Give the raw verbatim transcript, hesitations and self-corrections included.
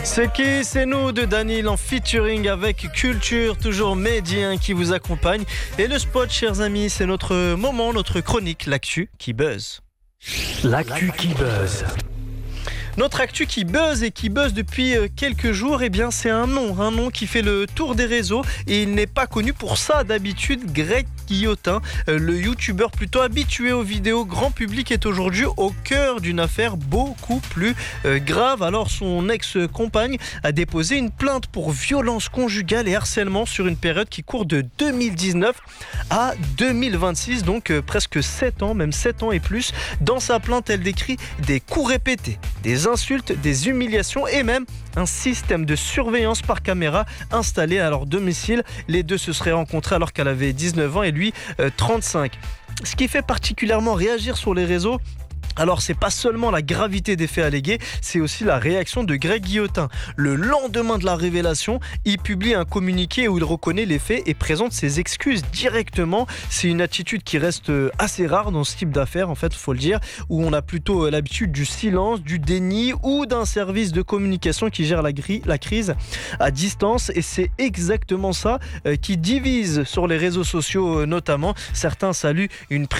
Ce qui, c'est nous de Daniel en featuring avec Culture, toujours médien qui vous accompagne. Et le spot, chers amis, c'est notre moment, notre chronique, l'actu qui buzz. L'actu qui buzz. Notre actu qui buzz et qui buzz depuis quelques jours, eh bien c'est un nom, un nom qui fait le tour des réseaux et il n'est pas connu pour ça d'habitude. Greg Guillotin, le youtubeur plutôt habitué aux vidéos grand public, est aujourd'hui au cœur d'une affaire beaucoup plus euh, grave. Alors son ex-compagne a déposé une plainte pour violence conjugale et harcèlement sur une période qui court de deux mille dix-neuf à deux mille vingt-six, donc euh, presque sept ans, même sept ans et plus. Dans sa plainte, elle décrit des coups répétés, des insultes, des humiliations et même un système de surveillance par caméra installé à leur domicile. Les deux se seraient rencontrés alors qu'elle avait dix-neuf ans et lui euh, trente-cinq. Ce qui fait particulièrement réagir sur les réseaux, alors c'est pas seulement la gravité des faits allégués, c'est aussi la réaction de Greg Guillotin. Le lendemain de la révélation, il publie un communiqué où il reconnaît les faits et présente ses excuses directement. C'est une attitude qui reste assez rare dans ce type d'affaires, en fait, faut le dire, où on a plutôt l'habitude du silence, du déni ou d'un service de communication qui gère la, gri- la crise à distance. Et c'est exactement ça euh, qui divise sur les réseaux sociaux euh, notamment. Certains saluent une prise